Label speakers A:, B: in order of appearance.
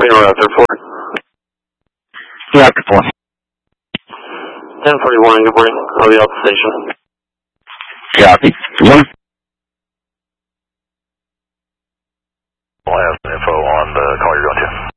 A: Reno Raptor 4.
B: Raptor 4.
A: 1041, good morning. I'll be out the station.
B: Copy. Good morning.
C: We'll have some info on the call you're going to.